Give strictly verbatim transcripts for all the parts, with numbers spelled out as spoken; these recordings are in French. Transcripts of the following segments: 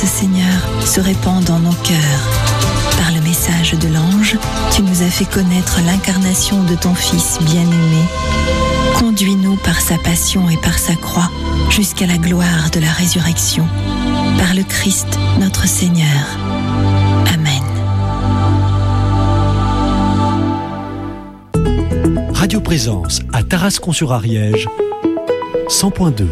grâce, Seigneur, se répand dans nos cœurs. Par le message de l'ange, tu nous as fait connaître l'incarnation de ton Fils bien-aimé. Conduis-nous par sa passion et par sa croix jusqu'à la gloire de la résurrection. Par le Christ, notre Seigneur. Amen. Radio Présence à Tarascon-sur-Ariège, cent point deux.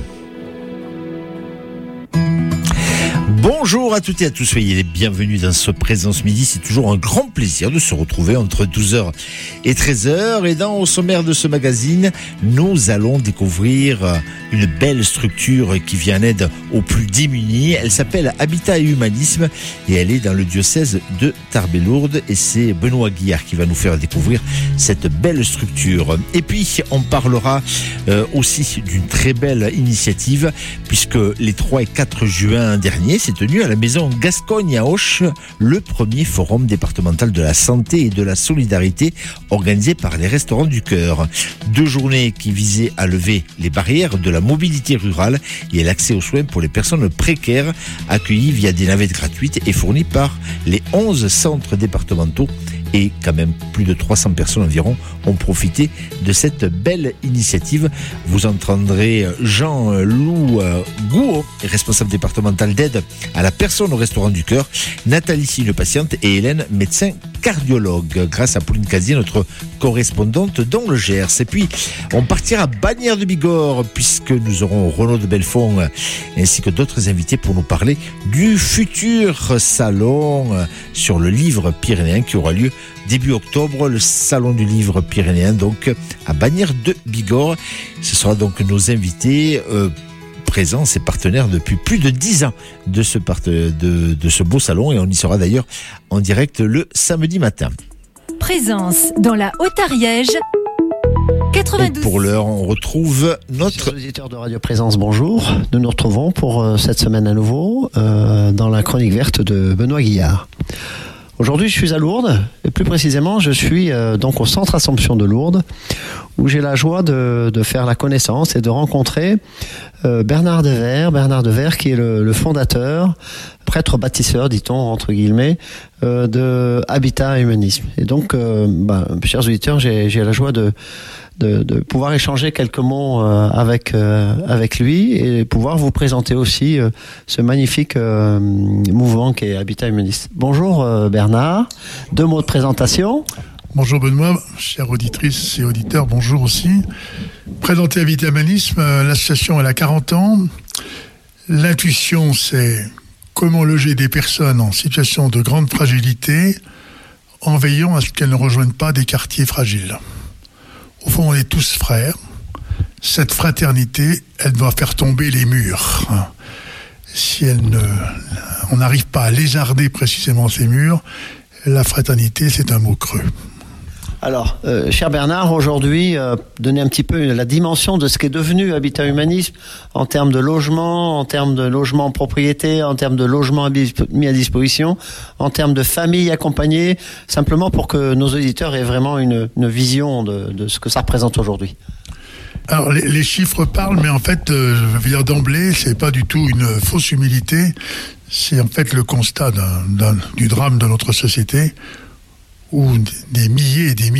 Bonjour à toutes et à tous, soyez les bienvenus dans ce Présence Midi. C'est toujours un grand plaisir de se retrouver entre douze heures et treize heures. Et dans au sommaire de ce magazine, nous allons découvrir une belle structure qui vient en aide aux plus démunis. Elle s'appelle Habitat et Humanisme et elle est dans le diocèse de Tarbes-Lourdes. Et c'est Benoît Guillard qui va nous faire découvrir cette belle structure. Et puis, on parlera euh, aussi d'une très belle initiative puisque les trois et quatre juin dernier, c'est tenu à la maison Gascogne à Auch, le premier forum départemental de la santé et de la solidarité organisé par les Restaurants du Cœur. Deux journées qui visaient à lever les barrières de la mobilité rurale et l'accès aux soins pour les personnes précaires, accueillies via des navettes gratuites et fournies par les onze centres départementaux. Et quand même, plus de trois cents personnes environ ont profité de cette belle initiative. Vous entendrez Jean-Loup Gouault, responsable départemental d'aide à la personne au Restaurant du Cœur, Nathalie, une patiente, et Hélène, médecin cardiologue, grâce à Pauline Casier, notre correspondante dans le Gers. Et puis, on partira à Bagnères de Bigorre, puisque nous aurons Renaud de Belfond, ainsi que d'autres invités pour nous parler du futur salon sur le livre pyrénéen qui aura lieu début octobre, le salon du livre pyrénéen, donc à Bagnères de Bigorre. Ce sera donc nos invités euh, présents et partenaires depuis plus de dix ans de ce, part- de, de ce beau salon, et on y sera d'ailleurs en direct le samedi matin. Présence dans la Haute-Ariège. quatre-vingt-douze. Et pour l'heure, on retrouve notre... Chers auditeurs de Radio Présence, bonjour. Nous nous retrouvons pour euh, cette semaine à nouveau euh, dans la chronique verte de Benoît Guillard. Aujourd'hui, je suis à Lourdes, et plus précisément, je suis euh, donc au Centre Assomption de Lourdes, où j'ai la joie de, de faire la connaissance et de rencontrer euh, Bernard Devers, Bernard Devers qui est le, le fondateur, prêtre bâtisseur, dit-on, entre guillemets, euh, de Habitat et Humanisme. Et donc, euh, bah, chers auditeurs, j'ai, j'ai la joie de, de, de pouvoir échanger quelques mots euh, avec, euh, avec lui et pouvoir vous présenter aussi euh, ce magnifique euh, mouvement qu'est Habitat Humaniste. Bonjour euh, Bernard, deux mots de présentation. Bonjour Benoît, chères auditrices et auditeurs, bonjour aussi. Présenter Habitat Humanisme, euh, l'association elle a quarante ans. L'intuition, c'est comment loger des personnes en situation de grande fragilité en veillant à ce qu'elles ne rejoignent pas des quartiers fragiles. Au fond, on est tous frères. Cette fraternité, elle doit faire tomber les murs. Si elle ne, on n'arrive pas à lézarder précisément ces murs, la fraternité, c'est un mot creux. Alors, euh, cher Bernard, aujourd'hui, euh, donner un petit peu la dimension de ce qu'est devenu Habitat Humanisme en termes de logement, en termes de logement en propriété, en termes de logement mis à disposition, en termes de familles accompagnées, simplement pour que nos auditeurs aient vraiment une, une vision de, de ce que ça représente aujourd'hui. Alors, les, les chiffres parlent, mais en fait, euh, je veux dire d'emblée, c'est pas du tout une fausse humilité. C'est en fait le constat d'un, d'un, du drame de notre société, où des milliers et des milliers